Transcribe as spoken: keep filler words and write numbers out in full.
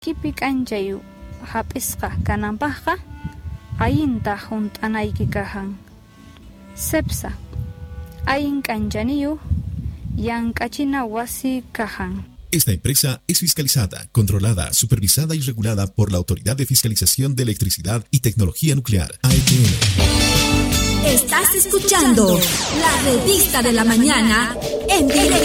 Llakipik anchayu hap'isqa kananpaqqa ayinta hunt'anayki kahan. Sepsa ayin k'anchaniyu yank'achina wasi kahan. Esta empresa es fiscalizada, controlada, supervisada y regulada por la Autoridad de Fiscalización de Electricidad y Tecnología Nuclear, A E T N. Estás escuchando la revista de la mañana en directo.